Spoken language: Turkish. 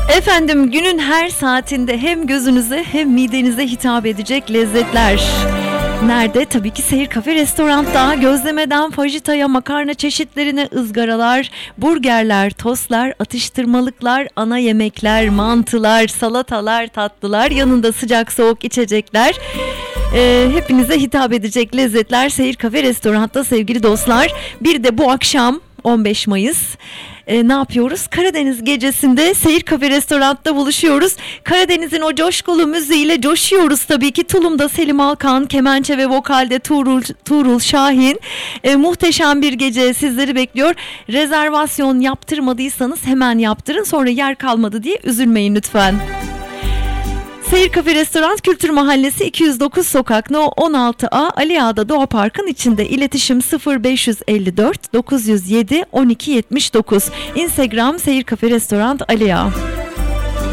Efendim, günün her saatinde hem gözünüze hem midenize hitap edecek lezzetler. Nerede? Tabii ki Seyir Kafe Restorant'ta. Gözlemeden fajitaya, makarna çeşitlerine, ızgaralar, burgerler, tostlar, atıştırmalıklar, ana yemekler, mantılar, salatalar, tatlılar, yanında sıcak soğuk içecekler. Hepinize hitap edecek lezzetler Seyir Kafe Restorant'ta sevgili dostlar. Bir de bu akşam 15 Mayıs ne yapıyoruz? Karadeniz gecesinde Seyir Kafe Restorant'ta buluşuyoruz. Karadeniz'in o coşkulu müziğiyle coşuyoruz tabii ki. Tulum'da Selim Alkan, kemençe ve vokalde Tuğrul Şahin. Muhteşem bir gece sizleri bekliyor. Rezervasyon yaptırmadıysanız hemen yaptırın. Sonra yer kalmadı diye üzülmeyin lütfen. Seyir Kafe Restoran Kültür Mahallesi 209 Sokak No 16A Ali Ağa'da Doğa Park'ın içinde. İletişim 0554 907 1279. Instagram Seyir Kafe Restoran Ali Ağa.